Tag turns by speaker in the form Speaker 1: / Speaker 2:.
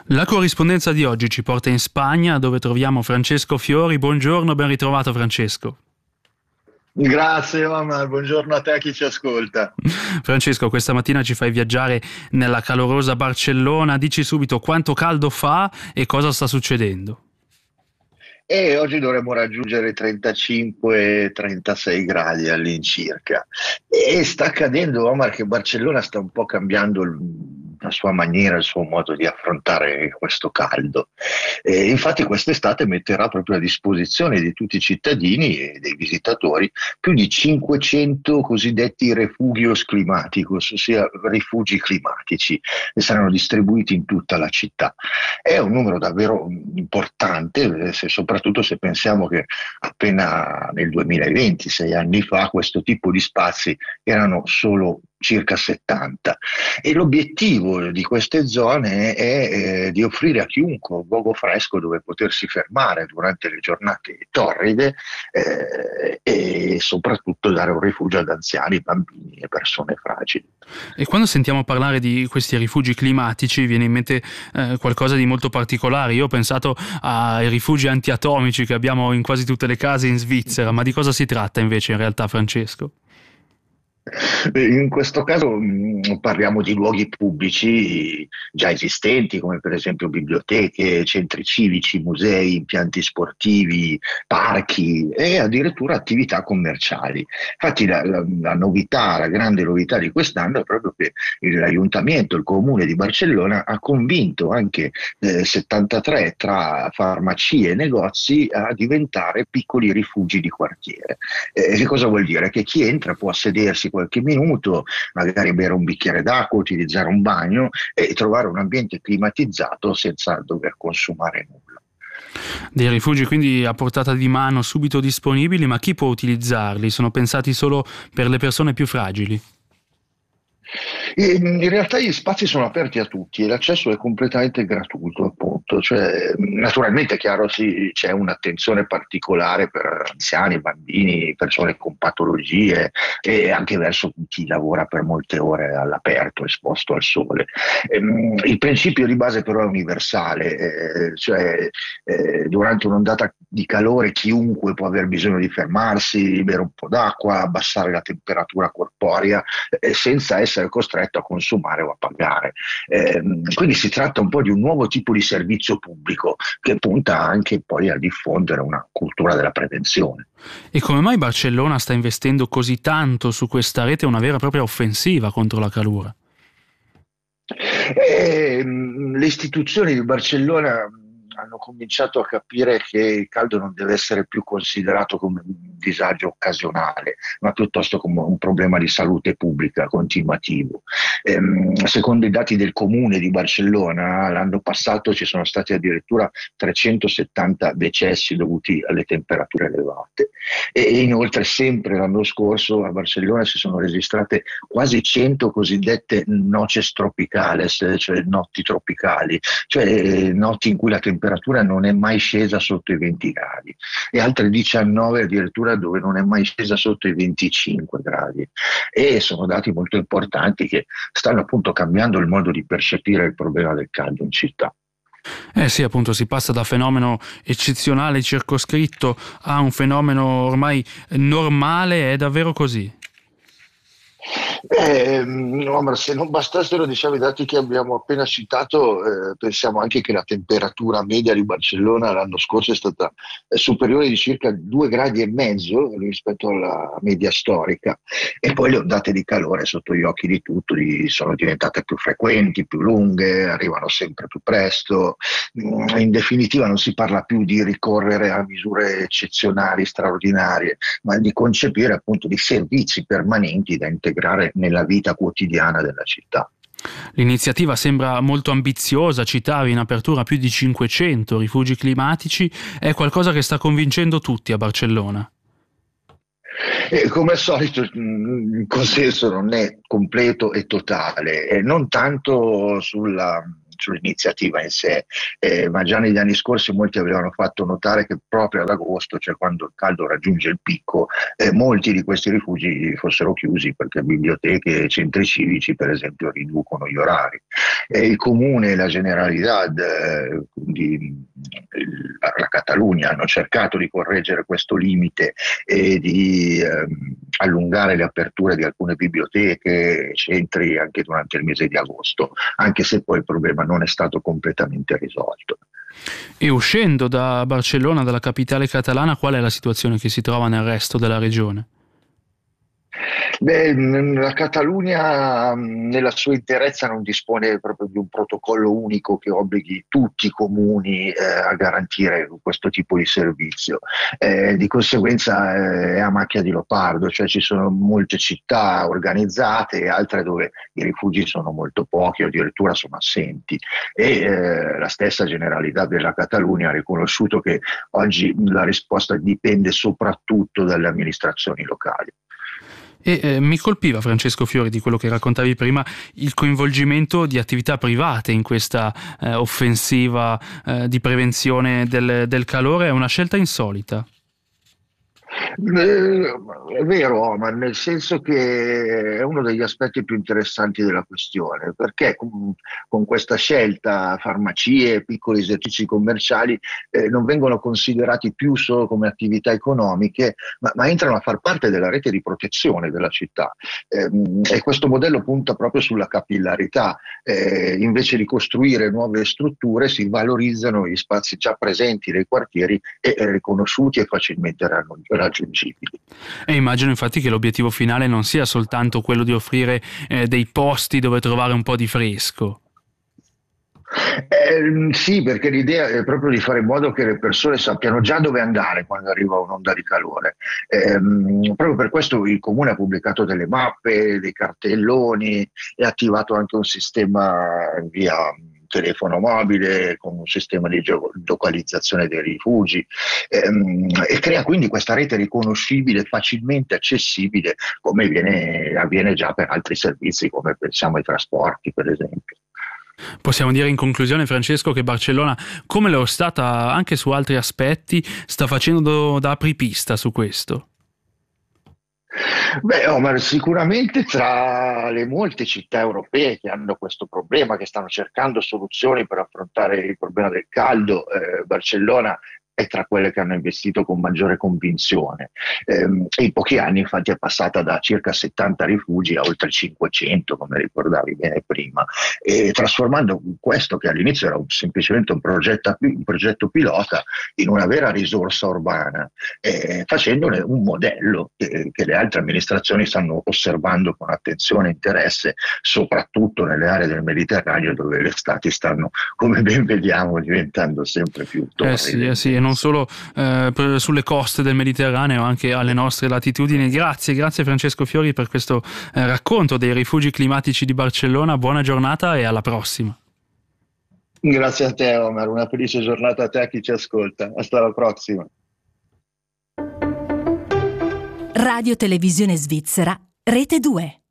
Speaker 1: La corrispondenza di oggi ci porta in Spagna, dove troviamo Francesco Fiori. Buongiorno, ben ritrovato Francesco.
Speaker 2: Grazie Omar, buongiorno a te, a chi ci ascolta.
Speaker 1: Francesco, questa mattina ci fai viaggiare nella calorosa Barcellona. Dici subito quanto caldo fa e cosa sta succedendo.
Speaker 2: E oggi dovremmo raggiungere 35-36 gradi all'incirca. E sta accadendo, Omar, che Barcellona sta un po' cambiando la sua maniera, il suo modo di affrontare questo caldo. E infatti quest'estate metterà proprio a disposizione di tutti i cittadini e dei visitatori più di 500 cosiddetti refugios climaticos, ossia rifugi climatici, che saranno distribuiti in tutta la città. È un numero davvero importante, soprattutto se pensiamo che appena nel 2020, 6 anni fa, questo tipo di spazi erano solo circa 70. E l'obiettivo di queste zone è di offrire a chiunque un luogo fresco dove potersi fermare durante le giornate torride e soprattutto dare un rifugio ad anziani, bambini e persone fragili.
Speaker 1: E quando sentiamo parlare di questi rifugi climatici viene in mente qualcosa di molto particolare. Io ho pensato ai rifugi antiatomici che abbiamo in quasi tutte le case in Svizzera, ma di cosa si tratta invece in realtà, Francesco?
Speaker 2: In questo caso parliamo di luoghi pubblici già esistenti, come per esempio biblioteche, centri civici, musei, impianti sportivi, parchi e addirittura attività commerciali. Infatti la novità, la grande novità di quest'anno è proprio che l'Ayuntamiento, il Comune di Barcellona, ha convinto anche 73 tra farmacie e negozi a diventare piccoli rifugi di quartiere. Che cosa vuol dire? Che chi entra può sedersi qualche minuto, magari bere un bicchiere d'acqua, utilizzare un bagno e trovare un ambiente climatizzato senza dover consumare nulla.
Speaker 1: Dei rifugi quindi a portata di mano, subito disponibili, ma chi può utilizzarli? Sono pensati solo per le persone più fragili?
Speaker 2: In realtà gli spazi sono aperti a tutti e l'accesso è completamente gratuito, appunto. Cioè, naturalmente è chiaro, sì, c'è un'attenzione particolare per anziani, bambini, persone con patologie e anche verso chi lavora per molte ore all'aperto, esposto al sole. Il principio di base però è universale, durante un'ondata di calore chiunque può aver bisogno di fermarsi, bere un po' d'acqua, abbassare la temperatura corporea senza essere costretto a consumare o a pagare. Quindi si tratta un po' di un nuovo tipo di servizio pubblico che punta anche poi a diffondere una cultura della prevenzione.
Speaker 1: E come mai Barcellona sta investendo così tanto su questa rete, una vera e propria offensiva contro la calura?
Speaker 2: Le istituzioni di Barcellona hanno cominciato a capire che il caldo non deve essere più considerato come un disagio occasionale, ma piuttosto come un problema di salute pubblica continuativo. Secondo i dati del comune di Barcellona, l'anno passato ci sono stati addirittura 370 decessi dovuti alle temperature elevate. E inoltre, sempre l'anno scorso a Barcellona si sono registrate quasi 100 cosiddette noches tropicales, cioè notti tropicali, cioè notti in cui la temperatura non è mai scesa sotto i 20 gradi e altre 19 addirittura dove non è mai scesa sotto i 25 gradi. E sono dati molto importanti che stanno appunto cambiando il modo di percepire il problema del caldo in città.
Speaker 1: Eh sì, appunto, si passa da fenomeno eccezionale, circoscritto, a un fenomeno ormai normale. È davvero così?
Speaker 2: Omar, se non bastassero, diciamo, i dati che abbiamo appena citato, pensiamo anche che la temperatura media di Barcellona l'anno scorso è stata superiore di circa 2,5 gradi rispetto alla media storica, e poi le ondate di calore sotto gli occhi di tutti sono diventate più frequenti, più lunghe, arrivano sempre più presto. In definitiva non si parla più di ricorrere a misure eccezionali, straordinarie, ma di concepire appunto di servizi permanenti da integrare nella vita quotidiana della città.
Speaker 1: L'iniziativa sembra molto ambiziosa, citavi in apertura più di 500 rifugi climatici, è qualcosa che sta convincendo tutti a Barcellona.
Speaker 2: E come al solito il consenso non è completo e totale, e non tanto sull'iniziativa in sé, ma già negli anni scorsi molti avevano fatto notare che proprio ad agosto, cioè quando il caldo raggiunge il picco, molti di questi rifugi fossero chiusi perché biblioteche e centri civici, per esempio, riducono gli orari. Il Comune e la Generalidad la Catalunya hanno cercato di correggere questo limite e di allungare le aperture di alcune biblioteche, centri anche durante il mese di agosto, anche se poi il problema non è stato completamente risolto.
Speaker 1: E uscendo da Barcellona, dalla capitale catalana, qual è la situazione che si trova nel resto della regione?
Speaker 2: Beh, la Catalunya nella sua interezza non dispone proprio di un protocollo unico che obblighi tutti i comuni a garantire questo tipo di servizio. Di conseguenza è a macchia di leopardo, cioè ci sono molte città organizzate e altre dove i rifugi sono molto pochi o addirittura sono assenti. La stessa Generalità della Catalunya ha riconosciuto che oggi la risposta dipende soprattutto dalle amministrazioni locali.
Speaker 1: E mi colpiva, Francesco Fiori, di quello che raccontavi prima, il coinvolgimento di attività private in questa offensiva di prevenzione del calore. È una scelta insolita.
Speaker 2: È vero, Omar, nel senso che è uno degli aspetti più interessanti della questione, perché con questa scelta farmacie, piccoli esercizi commerciali non vengono considerati più solo come attività economiche, ma entrano a far parte della rete di protezione della città. E questo modello punta proprio sulla capillarità. Invece di costruire nuove strutture, si valorizzano gli spazi già presenti nei quartieri e riconosciuti e facilmente raggiungibili.
Speaker 1: E immagino infatti che l'obiettivo finale non sia soltanto quello di offrire dei posti dove trovare un po' di fresco.
Speaker 2: Sì, perché l'idea è proprio di fare in modo che le persone sappiano già dove andare quando arriva un'onda di calore. Proprio per questo il Comune ha pubblicato delle mappe, dei cartelloni e ha attivato anche un sistema via telefono mobile con un sistema di geolocalizzazione dei rifugi e crea quindi questa rete riconoscibile, facilmente accessibile, come avviene già per altri servizi, come pensiamo ai trasporti, per esempio.
Speaker 1: Possiamo dire in conclusione, Francesco, che Barcellona, come lo è stata anche su altri aspetti, sta facendo da apripista su questo.
Speaker 2: Beh, Omar, sicuramente tra le molte città europee che hanno questo problema, che stanno cercando soluzioni per affrontare il problema del caldo, Barcellona è tra quelle che hanno investito con maggiore convinzione. E in pochi anni infatti è passata da circa 70 rifugi a oltre 500, come ricordavi bene prima, e trasformando questo, che all'inizio era semplicemente un progetto pilota, in una vera risorsa urbana, facendone un modello che le altre amministrazioni stanno osservando con attenzione e interesse, soprattutto nelle aree del Mediterraneo dove le estati stanno, come ben vediamo, diventando sempre più torride.
Speaker 1: Sì, e non solo sulle coste del Mediterraneo, anche alle nostre latitudini. Grazie Francesco Fiori per questo racconto dei rifugi climatici di Barcellona. Buona giornata e alla prossima.
Speaker 2: Grazie a te, Omar, una felice giornata a te e a chi ci ascolta. Hasta la prossima.
Speaker 3: Radio Televisione Svizzera, Rete 2.